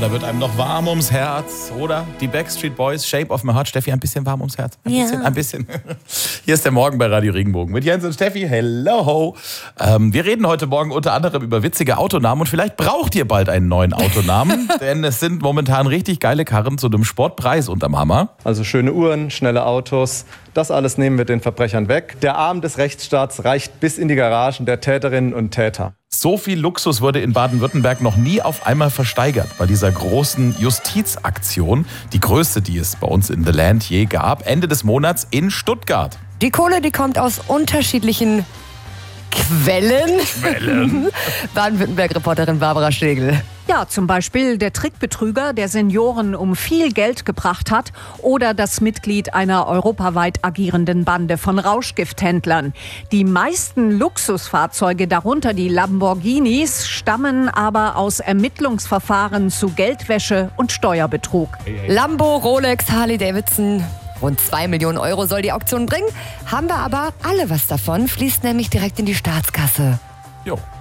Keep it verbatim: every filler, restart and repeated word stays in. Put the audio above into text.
da wird einem noch warm ums Herz, oder? Die Backstreet Boys, Shape of My Heart. Steffi, ein bisschen warm ums Herz? Ein ja. bisschen, ein bisschen. Hier ist der Morgen bei Radio Regenbogen mit Jens und Steffi. Hello! Ähm, wir reden heute Morgen unter anderem über witzige Autonamen und vielleicht braucht ihr bald einen neuen Autonamen, denn es sind momentan richtig geile Karren zu einem Sportpreis unterm Hammer. Also schöne Uhren, schnelle Autos, das alles nehmen wir den Verbrechern weg. Der Arm des Rechtsstaats reicht bis in die Garagen der Täterinnen und Täter. So viel Luxus wurde in Baden-Württemberg noch nie auf einmal versteigert bei dieser großen Justizaktion. Die größte, die es bei uns in The Land je gab, Ende des Monats in Stuttgart. Die Kohle, die kommt aus unterschiedlichen Quellen. Quellen. Baden-Württemberg-Reporterin Barbara Stegel. Ja, zum Beispiel der Trickbetrüger, der Senioren um viel Geld gebracht hat, oder das Mitglied einer europaweit agierenden Bande von Rauschgifthändlern. Die meisten Luxusfahrzeuge, darunter die Lamborghinis, stammen aber aus Ermittlungsverfahren zu Geldwäsche und Steuerbetrug. Lambo, Rolex, Harley Davidson. Rund zwei Millionen Euro soll die Auktion bringen. Haben wir aber alle was davon, fließt nämlich direkt in die Staatskasse. Jo.